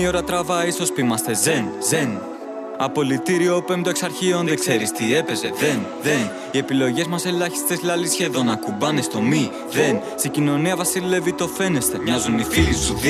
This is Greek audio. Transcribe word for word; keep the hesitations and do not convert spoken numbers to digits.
η ώρα τραβάει, ίσως πει είμαστε ζεν, ζεν. Απολυτήριο πέμπτο εξ αρχείων, δεν ξέρεις τι έπαιζε, δεν, δεν. Οι επιλογές μας ελάχιστες λάλη σχεδόν ακουμπάνε στο μη, δεν. Σε κοινωνία βασιλεύει το φαίνεστε, μοιάζουν οι φίλοι σου.